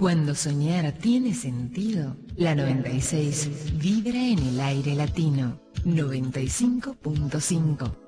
Cuando soñar tiene sentido, la 96 vibra en el aire latino. 95.5.